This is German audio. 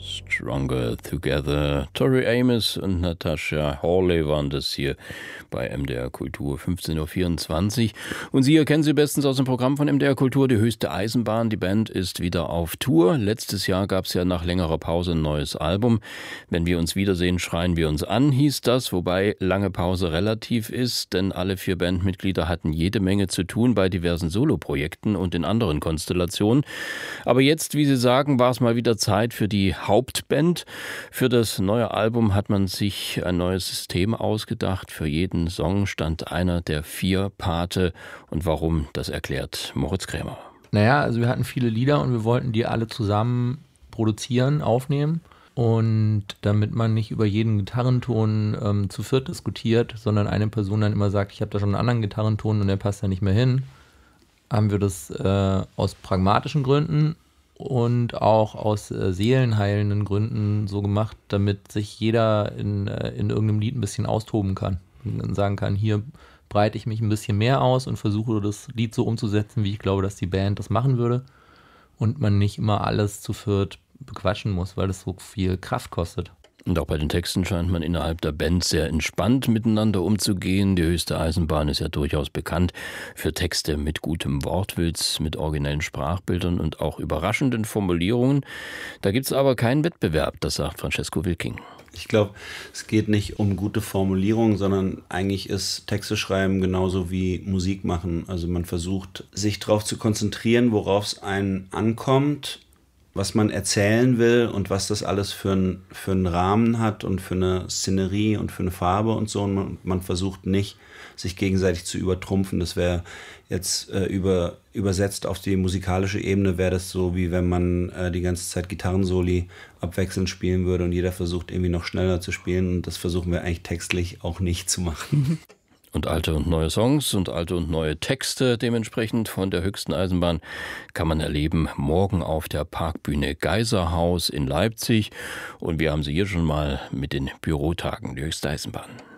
Stronger Together. Tori Amos und Natasha Hawley waren das hier bei MDR Kultur, 15.24 Uhr. Und Sie erkennen sie bestens aus dem Programm von MDR Kultur, die höchste Eisenbahn. Die Band ist wieder auf Tour. Letztes Jahr gab es ja nach längerer Pause ein neues Album. Wenn wir uns wiedersehen, schreien wir uns an, hieß das, wobei lange Pause relativ ist, denn alle 4 Bandmitglieder hatten jede Menge zu tun bei diversen Soloprojekten und in anderen Konstellationen. Aber jetzt, wie Sie sagen, war es mal wieder Zeit für die Hauptband. Für das neue Album hat man sich ein neues System ausgedacht. Für jeden Song stand einer der 4 Pate. Und warum, das erklärt Moritz Krämer. Naja, also wir hatten viele Lieder und wir wollten die alle zusammen produzieren, aufnehmen. Und damit man nicht über jeden Gitarrenton zu 4 diskutiert, sondern eine Person dann immer sagt, ich habe da schon einen anderen Gitarrenton und der passt da nicht mehr hin, haben wir das aus pragmatischen Gründen und auch aus seelenheilenden Gründen so gemacht, damit sich jeder in irgendeinem Lied ein bisschen austoben kann. Und sagen kann, hier breite ich mich ein bisschen mehr aus und versuche das Lied so umzusetzen, wie ich glaube, dass die Band das machen würde. Und man nicht immer alles zu 4 bequatschen muss, weil das so viel Kraft kostet. Und auch bei den Texten scheint man innerhalb der Band sehr entspannt miteinander umzugehen. Die höchste Eisenbahn ist ja durchaus bekannt für Texte mit gutem Wortwitz, mit originellen Sprachbildern und auch überraschenden Formulierungen. Da gibt es aber keinen Wettbewerb, das sagt Francesco Wilking. Ich glaube, es geht nicht um gute Formulierungen, sondern eigentlich ist Texte schreiben genauso wie Musik machen. Also man versucht, sich darauf zu konzentrieren, worauf es einen ankommt, was man erzählen will und was das alles für einen Rahmen hat und für eine Szenerie und für eine Farbe und so. Und man versucht nicht, sich gegenseitig zu übertrumpfen. Das wäre jetzt übersetzt auf die musikalische Ebene, wäre das so, wie wenn man die ganze Zeit Gitarrensoli abwechselnd spielen würde und jeder versucht irgendwie noch schneller zu spielen. Und das versuchen wir eigentlich textlich auch nicht zu machen. Und alte und neue Songs und alte und neue Texte dementsprechend von der höchsten Eisenbahn kann man erleben morgen auf der Parkbühne Geiserhaus in Leipzig. Und wir haben sie hier schon mal mit den Bürotagen der höchsten Eisenbahn.